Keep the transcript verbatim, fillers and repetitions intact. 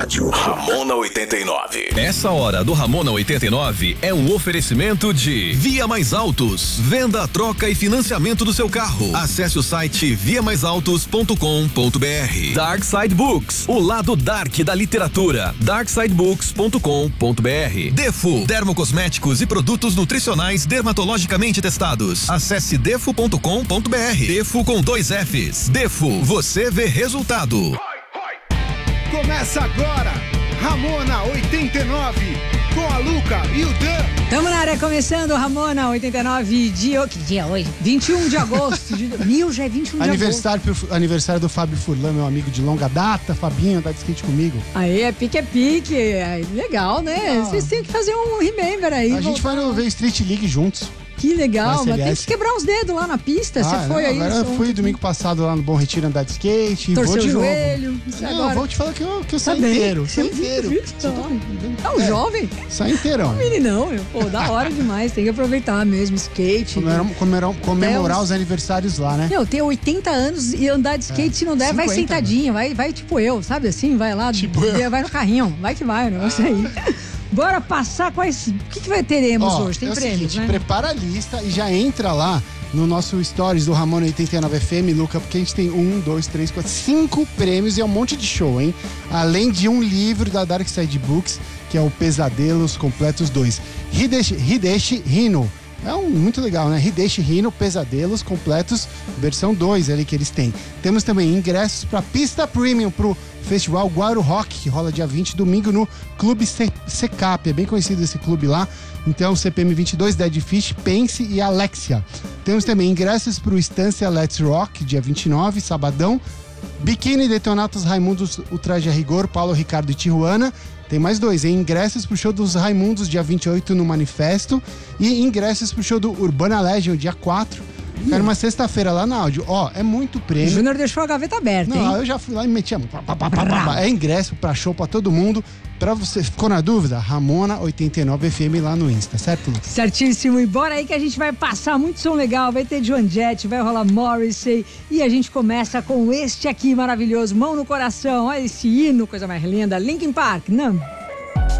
rádio. Ramona oitenta e nove. Essa hora do Ramona oitenta e nove é um oferecimento de Via Mais Autos. Venda, troca e financiamento do seu carro. Acesse o site via mais autos ponto com ponto br. Dark Side Books, o lado dark da literatura. dark side books ponto com ponto br. Defo, dermocosméticos e produtos nutricionais dermatologicamente testados. Acesse defo ponto com ponto br. Defo com dois Fs. Defo, você vê resultado. Começa agora, Ramona oitenta e nove, com a Luca e o Dan. Tamo na área, começando Ramona oitenta e nove, dia, que dia é hoje? vinte e um de agosto, de, mil já é vinte e um de aniversário, agosto. Pro, aniversário do Fábio Furlan, meu amigo de longa data, Fabinho, anda de skate comigo. Aí, é pique, é pique, é legal, né? Ah. Vocês têm que fazer um remember aí. A gente vai no ver Street League juntos. Que legal, mas tem que quebrar os dedos lá na pista. Ah, você foi não, aí? Agora eu fui domingo passado lá no Bom Retiro andar de skate. Torceu vou de o joelho. Novo. Não, agora... vou te falar que eu, que eu tá saio bem. inteiro. Saio inteiro. É um é, jovem? Sai inteirão. Meninão, meu. Pô, da hora demais. Tem que aproveitar mesmo, skate. Comemorar, comemorar, comemorar os... os aniversários lá, né? Meu, ter oitenta anos e andar de skate, é. se não der, cinquenta, vai sentadinho. Vai, vai tipo eu, sabe assim? Vai lá, tipo vai no carrinho. Vai que vai, o negócio aí. Bora passar quais... O que, que vai teremos Ó, hoje? Tem é prêmios, seguinte, né? Prepara a lista e já entra lá no nosso Stories do Ramona oitenta e nove F M, Luca, porque a gente tem um, dois, três, quatro, cinco prêmios e é um monte de show, hein? Além de um livro da Dark Side Books, que é o Pesadelos Completos dois. Hideshi, Hideshi Hino. É um muito legal, né? Hideshi Hino, Pesadelos Completos, versão dois ali que eles têm. Temos também ingressos para pista premium pro Festival Guaru Rock, que rola dia vinte, domingo, no Clube Secap. É bem conhecido esse clube lá. Então, C P M vinte e dois, Dead Fish, Pense e Alexia. Temos também ingressos pro Estância Let's Rock, dia vinte e nove, sabadão. Biquíni, Detonatos, Raimundos, O Traje a Rigor, Paulo Ricardo e Tijuana. Tem mais dois, hein? Ingressos pro show dos Raimundos, dia vinte e oito, no Manifesto. E ingressos pro show do Urbana Legion, dia quatro. Cara, uma sexta-feira lá na áudio. Ó, é muito prêmio. O Júnior deixou a gaveta aberta, Não, hein? eu já fui lá e meti a... É ingresso pra show pra todo mundo. Pra você, ficou na dúvida? Ramona oitenta e nove F M lá no Insta, certo, Lucas? Certíssimo. E bora aí que a gente vai passar muito som legal. Vai ter Joan Jett, vai rolar Morrissey. E a gente começa com este aqui maravilhoso. Mão no coração. Olha esse hino, coisa mais linda. Linkin Park. Não.